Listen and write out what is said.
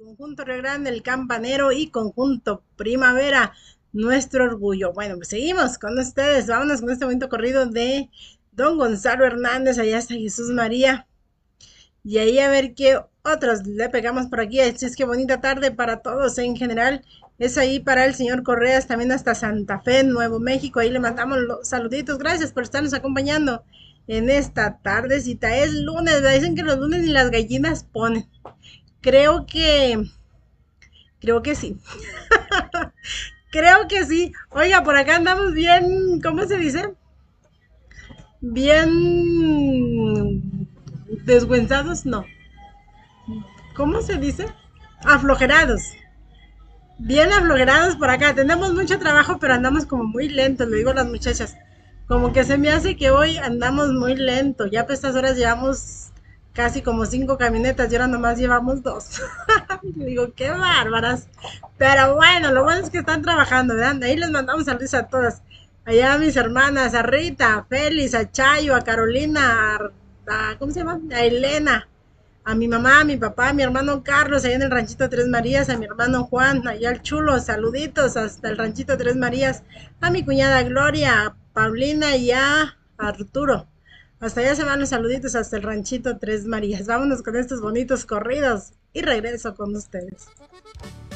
Conjunto Río Grande, el Campanero y Conjunto Primavera, nuestro orgullo. Bueno, pues seguimos con ustedes. Vámonos con este bonito corrido de Don Gonzalo Hernández, allá hasta Jesús María. Y ahí a ver qué otros le pegamos por aquí. Así es que bonita tarde para todos en general. Es ahí para el señor Correas, también hasta Santa Fe, Nuevo México. Ahí le mandamos los saluditos. Gracias por estarnos acompañando en esta tardecita. Es lunes, dicen que los lunes ni las gallinas ponen. Creo que, creo que sí. Creo que sí. Oiga, por acá andamos bien, ¿cómo se dice? Bien desguenzados, no. ¿Cómo se dice? Aflojerados. Bien aflojerados por acá. Tenemos mucho trabajo, pero andamos como muy lentos, le digo a las muchachas. Como que se me hace que hoy andamos muy lento. Ya por estas horas llevamos casi como 5 camionetas y ahora nomás llevamos 2. Digo, qué bárbaras. Pero bueno, lo bueno es que están trabajando, ¿verdad? Ahí les mandamos saludos a todas. Allá a mis hermanas, a Rita, a Félix, a Chayo, a Carolina, ¿cómo se llama? A Elena, a mi mamá, a mi papá, a mi hermano Carlos, allá en el ranchito Tres Marías, a mi hermano Juan, allá al chulo, saluditos hasta el ranchito Tres Marías, a mi cuñada Gloria, a Paulina y a Arturo. Hasta allá se van los saluditos hasta el ranchito Tres Marías. Vámonos con estos bonitos corridos y regreso con ustedes.